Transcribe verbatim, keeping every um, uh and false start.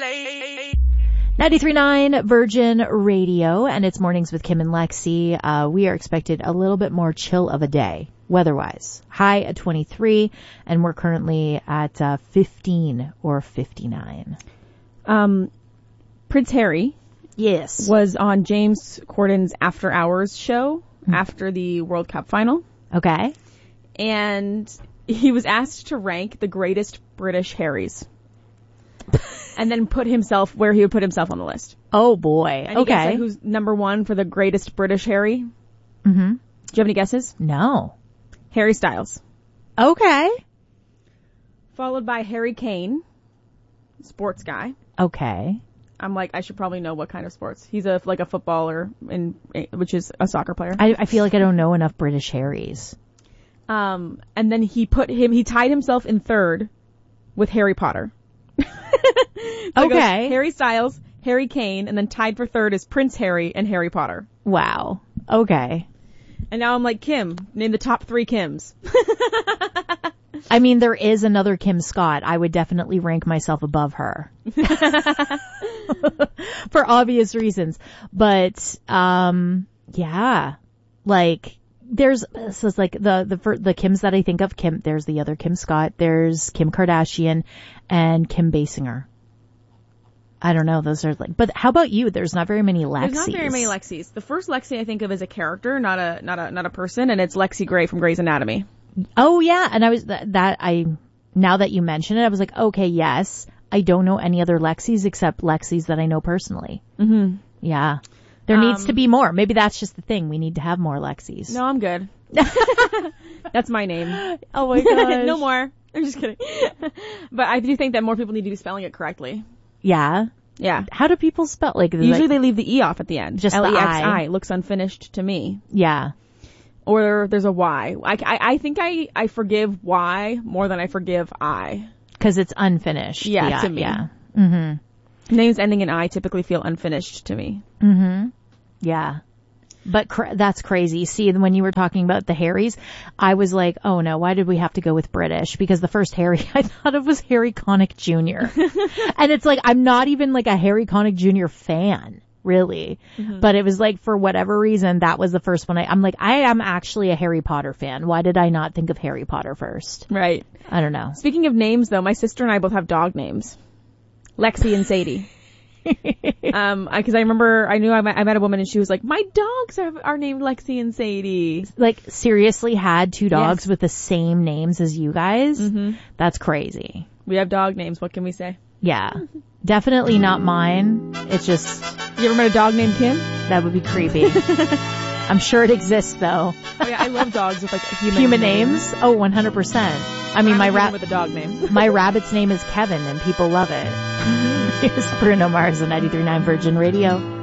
ninety-three point nine Virgin Radio, and it's Mornings with Kim and Lexi. Uh, we are expected a little bit more chill of a day, weather-wise. High at twenty-three, and we're currently at uh, fifteen or fifty-nine. Um, Prince Harry. Yes. Was on James Corden's After Hours show mm-hmm. after the World Cup final. Okay. And he was asked to rank the greatest British Harrys. And then put himself where he would put himself on the list. Oh boy. And okay. Guess, like, who's number one for the greatest British Harry? Mm-hmm. Do you have any guesses? No. Harry Styles. Okay. Followed by Harry Kane, sports guy. Okay. I'm like, I should probably know what kind of sports. He's a like a footballer, in which is a soccer player. I, I feel like I don't know enough British Harrys. Um, and then he put him, he tied himself in third with Harry Potter. So okay. Goes Harry Styles, Harry Kane, and then tied for third is Prince Harry and Harry Potter. Wow. Okay. And now I'm like, Kim, name the top three Kims. I mean, there is another Kim Scott. I would definitely rank myself above her. For obvious reasons. But, um, yeah. Like, there's, so it's like the, the, the Kims that I think of, Kim, there's the other Kim Scott, there's Kim Kardashian, and Kim Basinger. I don't know, those are like, but how about you? There's not very many Lexis. There's not very many Lexis. The first Lexi I think of is a character, not a, not a, not a person, and it's Lexi Gray from Grey's Anatomy. Oh yeah, and I was, that, that I, now that you mention it, I was like, okay, yes, I don't know any other Lexis except Lexis that I know personally. Mm-hmm. Yeah. There um, needs to be more. Maybe that's just the thing. We need to have more Lexis. No, I'm good. That's my name. Oh my gosh. No more. I'm just kidding. But I do think that more people need to be spelling it correctly. Yeah? Yeah. How do people spell? Like Usually like, they leave the E off at the end. Just L E X I. the I. Looks unfinished to me. Yeah. Or there's a Y. I, I, I think I, I forgive Y more than I forgive I. Because it's unfinished. Yeah, the to me. Yeah. Mm-hmm. Names ending in I typically feel unfinished to me. Mm-hmm. Yeah. But cr- that's crazy. See, when you were talking about the Harrys, I was like, oh no, why did we have to go with British? Because the first Harry, I thought it was Harry Connick Junior And it's like, I'm not even like a Harry Connick Junior fan, really. Mm-hmm. But it was like, for whatever reason, that was the first one. I, I'm like, I am actually a Harry Potter fan. Why did I not think of Harry Potter first? Right. I don't know. Speaking of names though, my sister and I both have dog names. Lexi and Sadie. um, I, cause I remember, I knew I met, I met a woman and she was like, my dogs are, are named Lexi and Sadie. Like, seriously had two dogs yes. with the same names as you guys? Mm-hmm. That's crazy. We have dog names. What can we say? Yeah. Definitely not mine. It's just... You ever met a dog named Kim? That would be creepy. I'm sure it exists though. Oh yeah, I love dogs with like human, human names. names. Oh, one hundred percent. I mean, I'm my rat with a dog name. my rabbit's name is Kevin, and people love it. Here's Bruno Mars on ninety-three point nine Virgin Radio.